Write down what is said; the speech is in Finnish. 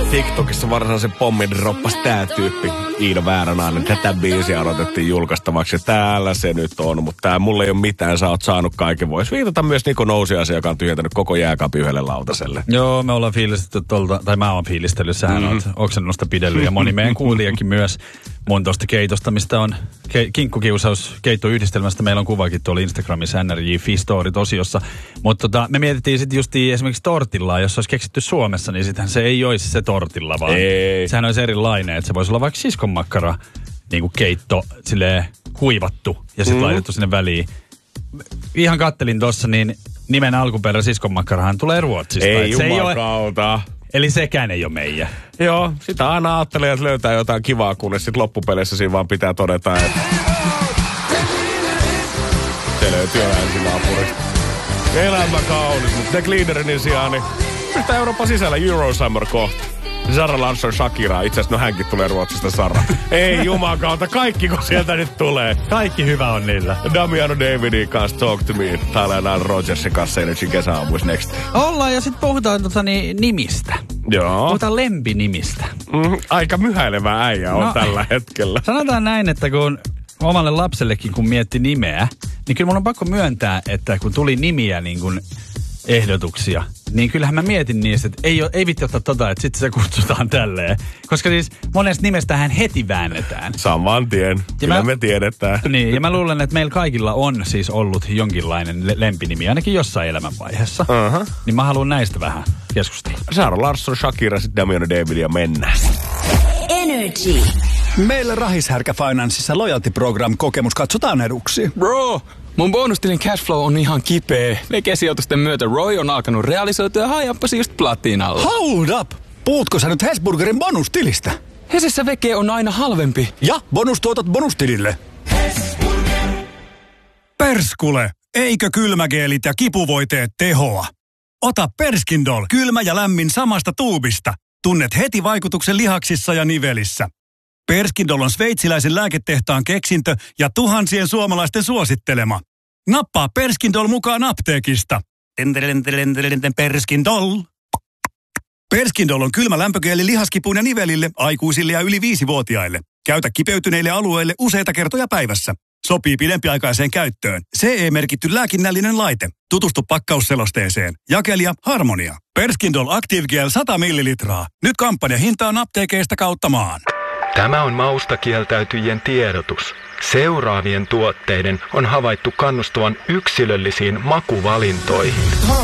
TikTokissa varsinaisen pommin droppasi tää tyyppi, Iida Vääränäinen. Tätä biisiä odotettiin julkaistavaksi ja täällä se nyt on, mutta tää mulle ei ole mitään, sä oot saanut kaiken. Vois viitata myös Niko Nousiaisen, joka on tyhjentänyt koko jääkaapin yhdelle lautaselle. Joo, me ollaan fiilistetty tuolta, tai mä oon fiilistellyt, sähän oot oksennusta pidellyt ja moni meidän kuulijakin myös mun tuosta keitosta, mistä on kinkkukiusaus keittoyhdistelmästä. Meillä on kuvakin tuolla Instagramissa NRJ Fistorit-osiossa. Mutta me mietittiin sitten justiin esimerkiksi tortillaa, jos se olisi keksitty Suomessa, niin sittenhän se ei olisi se tortilla, vaan sehän olisi erilainen. Että se voisi olla vaikka siskonmakkara, niin kuin keitto, silleen kuivattu ja sitten laitettu sinne väliin. Ihan kattelin tuossa, niin nimen alkuperä siskonmakkarahan tulee Ruotsista. Ei jumakauta. Eli sekään ei ole meidän. Joo, sitä aina ajattelee, että löytää jotain kivaa, kunnes sitten loppupeleissä siinä vaan pitää todeta, että se löytyy länsilaapurista. Elämä kaunis, mutta The Cleanerin sijaan, niin yhtä Euroopan sisällä Eurosummer kohta. Zara Larsson Shakira, itse asiassa hänkin tulee Ruotsista Sara. Ei jumakauta, kaikki kun sieltä nyt tulee. Kaikki hyvä on niillä. Damiano Davidin kanssa Talk to Me. Täällä Nile Rodgersin kanssa Energy kesäaamuissa next. Ollaan ja sitten puhutaan nimistä. Joo. Puhutaan lempinimistä. Aika myhäilevä äijä on tällä hetkellä. Sanotaan näin, että kun omalle lapsellekin kun mietti nimeä, niin kyllä mun on pakko myöntää, että kun tuli nimiä niin kuin ehdotuksia, niin kyllähän mä mietin niistä, että ei vitti ottaa että sitten se kutsutaan tälleen. Koska siis monesta nimestähän heti väännetään. Saman tien. Kyllä me tiedetään. Niin, ja mä luulen, että meillä kaikilla on siis ollut jonkinlainen lempinimi, ainakin jossain elämänvaiheessa. Niin mä haluan näistä vähän keskustella. Zara Larsson, Shakira, sitten Damiano David ja mennään. Energy. Meillä Rahishärkä Financeissa Loyalty Program -kokemus katsotaan eduksi. Bro, mun bonustilin cashflow on ihan kipeä. Vekesijoitusten myötä Roy on alkanut realisoitua ja hajappasi just platinalla. Hold up! Puhutko sä nyt Hesburgerin bonustilistä? Hesessä veke on aina halvempi. Ja bonustuotot bonustilille. Perskule! Eikö kylmägeelit ja kipuvoiteet tehoa? Ota Perskindol kylmä ja lämmin samasta tuubista. Tunnet heti vaikutuksen lihaksissa ja nivelissä. Perskindol on sveitsiläisen lääketehtaan keksintö ja tuhansien suomalaisten suosittelema. Nappaa Perskindol mukaan apteekista. Perskindol. Perskindol on kylmä lämpögeeli lihaskipuun ja nivelille, aikuisille ja yli 5-vuotiaille. Käytä kipeytyneille alueille useita kertoja päivässä. Sopii pidempiaikaiseen käyttöön. CE-merkitty lääkinnällinen laite. Tutustu pakkausselosteeseen. Jakelija Harmonia. Perskindol Active Gel 100 millilitraa. Nyt kampanjahinta on apteekeista kautta maan. Tämä on mausta kieltäytyjien tiedotus. Seuraavien tuotteiden on havaittu kannustavan yksilöllisiin makuvalintoihin.